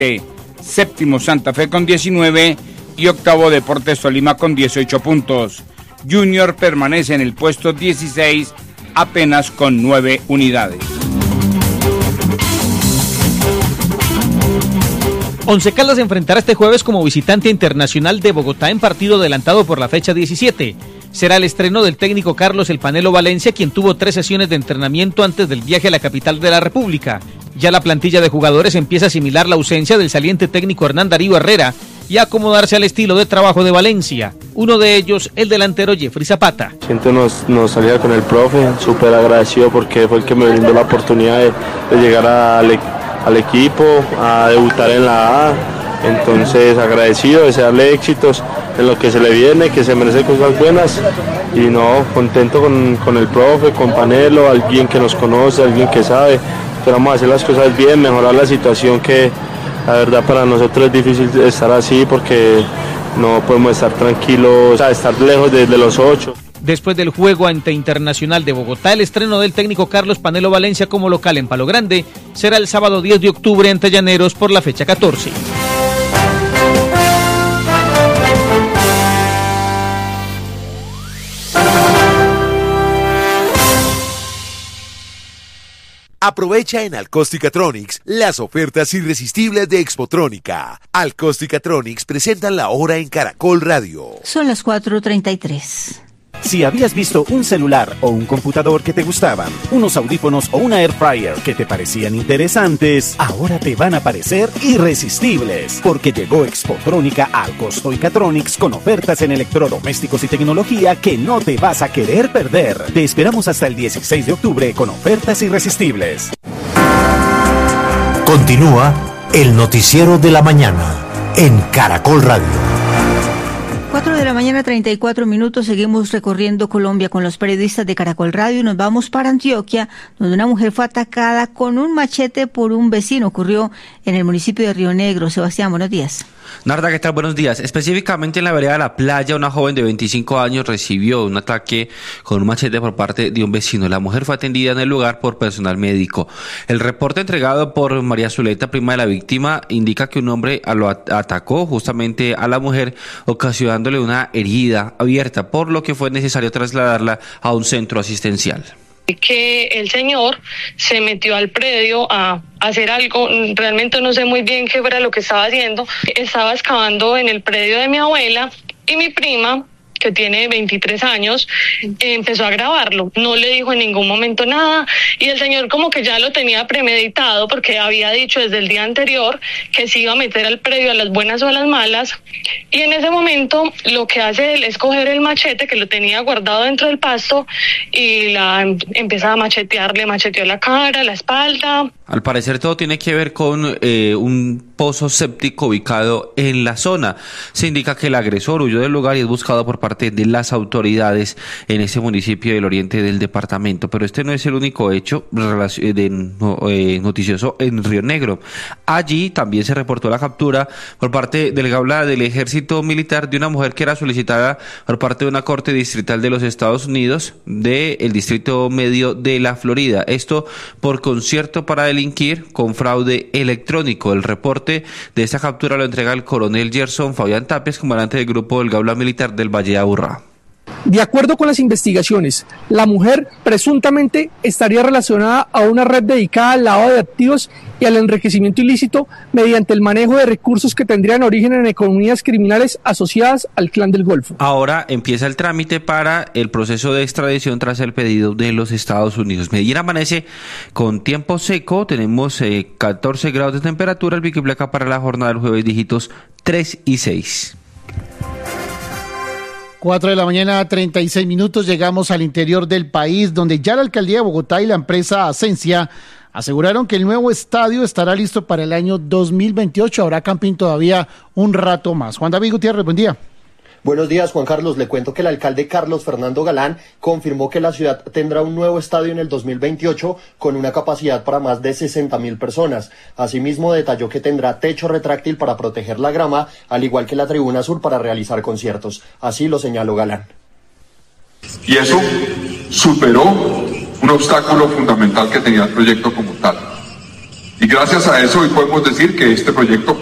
Séptimo Santa Fe con 19 y octavo Deportes Tolima con 18 puntos. Junior permanece en el puesto 16 apenas con 9 unidades. Once Caldas se enfrentará este jueves como visitante Internacional de Bogotá en partido adelantado por la fecha 17. Será el estreno del técnico Carlos El Panelo Valencia, quien tuvo 3 sesiones de entrenamiento antes del viaje a la capital de la República. Ya la plantilla de jugadores empieza a asimilar la ausencia del saliente técnico Hernán Darío Herrera y a acomodarse al estilo de trabajo de Valencia. Uno de ellos, el delantero Jeffrey Zapata. Siento nos salía con el profe, súper agradecido porque fue el que me brindó la oportunidad de llegar al equipo, a debutar en la A. Entonces agradecido, desearle éxitos en lo que se le viene, que se merece cosas buenas y no, contento con el profe, con Panelo, alguien que nos conoce, alguien que sabe. Esperamos hacer las cosas bien, mejorar la situación, que la verdad para nosotros es difícil estar así porque no podemos estar tranquilos, o sea, estar lejos de los 8. Después del juego ante Internacional de Bogotá, el estreno del técnico Carlos Panelo Valencia como local en Palo Grande será el sábado 10 de octubre ante Llaneros por la fecha 14. Aprovecha en Alcosticatronics las ofertas irresistibles de Expotrónica. Alcosticatronics presentan la hora en Caracol Radio. Son las 4:33. Si habías visto un celular o un computador que te gustaban, unos audífonos o una air fryer que te parecían interesantes, ahora te van a parecer irresistibles, porque llegó Expotrónica a Alcosticatronics con ofertas en electrodomésticos y tecnología que no te vas a querer perder. Te esperamos hasta el 16 de octubre con ofertas irresistibles. Continúa el noticiero de la mañana en Caracol Radio. 4:34 a.m, seguimos recorriendo Colombia con los periodistas de Caracol Radio y nos vamos para Antioquia, donde una mujer fue atacada con un machete por un vecino. Ocurrió en el municipio de Río Negro. Sebastián, buenos días. Narda, ¿qué tal? Buenos días. Específicamente en la vereda de La Playa, una joven de 25 años recibió un ataque con un machete por parte de un vecino. La mujer fue atendida en el lugar por personal médico. El reporte entregado por María Zuleta, prima de la víctima, indica que un hombre lo atacó justamente a la mujer, ocasionándole una herida abierta, por lo que fue necesario trasladarla a un centro asistencial. Que el señor se metió al predio a hacer algo, realmente no sé muy bien qué era lo que estaba haciendo. Estaba excavando en el predio de mi abuela y mi prima, que tiene 23 años, empezó a grabarlo. No le dijo en ningún momento nada y el señor como que ya lo tenía premeditado porque había dicho desde el día anterior que se iba a meter al predio a las buenas o a las malas, y en ese momento lo que hace él es coger el machete que lo tenía guardado dentro del pasto y la empieza a machetear, le macheteó la cara, la espalda. Al parecer todo tiene que ver con un pozo séptico ubicado en la zona. Se indica que el agresor huyó del lugar y es buscado por parte de las autoridades en ese municipio del oriente del departamento. Pero este no es el único hecho noticioso en Río Negro. Allí también se reportó la captura por parte del Gabla del Ejército Militar de una mujer que era solicitada por parte de una corte distrital de los Estados Unidos del Distrito Medio de la Florida. Esto por concierto para delinquir con fraude electrónico. El reporte de esta captura lo entrega el coronel Gerson Fabián Tapes, comandante del grupo del Gabla Militar del Valle de Aburrá. De acuerdo con las investigaciones, la mujer presuntamente estaría relacionada a una red dedicada al lavado de activos y al enriquecimiento ilícito mediante el manejo de recursos que tendrían origen en economías criminales asociadas al Clan del Golfo. Ahora empieza el trámite para el proceso de extradición tras el pedido de los Estados Unidos. Medellín amanece con tiempo seco, tenemos 14 grados de temperatura, el pico y placa para la jornada del jueves dígitos 3 y 6. 4:36 a.m, llegamos al interior del país, donde ya la Alcaldía de Bogotá y la empresa Asencia aseguraron que el nuevo estadio estará listo para el año 2028. Habrá camping todavía un rato más. Juan David Gutiérrez, buen día. Buenos días, Juan Carlos. Le cuento que el alcalde Carlos Fernando Galán confirmó que la ciudad tendrá un nuevo estadio en el 2028 con una capacidad para más de 60.000 personas. Asimismo, detalló que tendrá techo retráctil para proteger la grama, al igual que la tribuna sur para realizar conciertos. Así lo señaló Galán. Y eso superó un obstáculo fundamental que tenía el proyecto como tal. Y gracias a eso hoy podemos decir que este proyecto